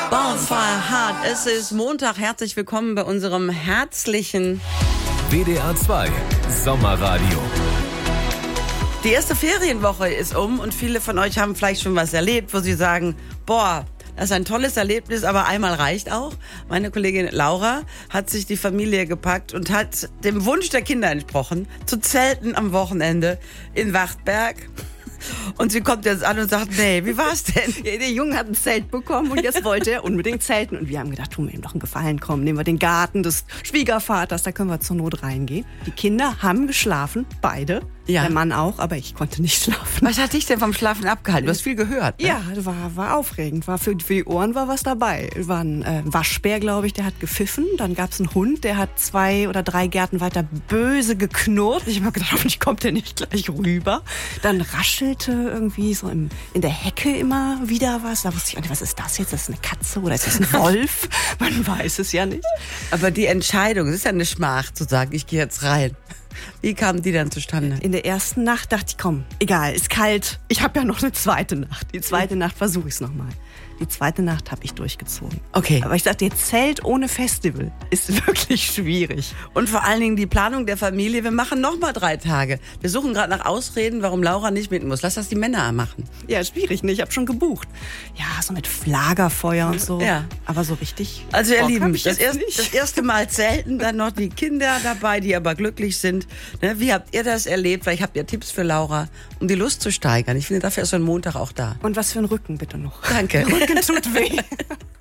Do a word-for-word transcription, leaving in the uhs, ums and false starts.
Bonfire Hard. Es ist Montag. Herzlich willkommen bei unserem herzlichen W D R zwei Sommerradio. Die erste Ferienwoche ist um und viele von euch haben vielleicht schon was erlebt, wo sie sagen, boah, das ist ein tolles Erlebnis, aber einmal reicht auch. Meine Kollegin Laura hat sich die Familie gepackt und hat dem Wunsch der Kinder entsprochen, zu zelten am Wochenende in Wachtberg. Und sie kommt jetzt an und sagt, nee, wie war's denn? Ja, der Junge hat ein Zelt bekommen und jetzt wollte er unbedingt zelten. Und wir haben gedacht, tun wir ihm doch einen Gefallen, kommen, nehmen wir den Garten des Schwiegervaters, da können wir zur Not reingehen. Die Kinder haben geschlafen, beide. Ja. Der Mann auch, aber ich konnte nicht schlafen. Was hat dich denn vom Schlafen abgehalten? Du hast viel gehört. Ne? Ja, war, war aufregend. War für, für die Ohren war was dabei. Es war ein äh, Waschbär, glaube ich, der hat gepfiffen. Dann gab es einen Hund, der hat zwei oder drei Gärten weiter böse geknurrt. Ich habe mir gedacht, hoffentlich kommt der nicht gleich rüber. Dann raschelte irgendwie so im, in der Hecke immer wieder was. Da wusste ich auch nicht, was ist das jetzt? Ist das eine Katze oder ist das ein Wolf? Man weiß es ja nicht. Aber die Entscheidung, es ist ja eine Schmach zu sagen, ich gehe jetzt rein. Wie kam die dann zustande? In der ersten Nacht dachte ich, komm, egal, ist kalt. Ich habe ja noch eine zweite Nacht. Die zweite Nacht versuche ich es nochmal. Die zweite Nacht habe ich durchgezogen. Okay. Aber ich dachte, ihr Zelt ohne Festival ist wirklich schwierig. Und vor allen Dingen die Planung der Familie. Wir machen noch mal drei Tage. Wir suchen gerade nach Ausreden, warum Laura nicht mit muss. Lass das die Männer machen. Ja, schwierig, ne? Ich habe schon gebucht. Ja, so mit Lagerfeuer und so. Ja. Aber so richtig. Also ihr Bock Lieben, hab ich das, jetzt erst, nicht. das erste Mal zelten, dann noch die Kinder dabei, die aber glücklich sind. Ne, wie habt ihr das erlebt? Vielleicht habt ihr Tipps für Laura, um die Lust zu steigern. Ich finde, dafür ist so ein Montag auch da. Und was für ein Rücken bitte noch. Danke. Rücken tut weh.